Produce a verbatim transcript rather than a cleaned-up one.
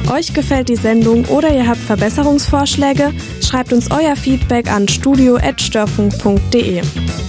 Euch gefällt die Sendung oder ihr habt Verbesserungsvorschläge? Schreibt uns euer Feedback an studio at störfunk punkt de.